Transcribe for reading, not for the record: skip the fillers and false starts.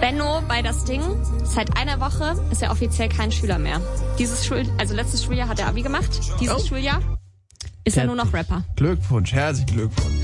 Benno bei das Ding. Seit einer Woche ist er offiziell kein Schüler mehr. Letztes Schuljahr hat er Abi gemacht. Dieses Schuljahr ist er nur noch Rapper. Glückwunsch, herzlichen Glückwunsch.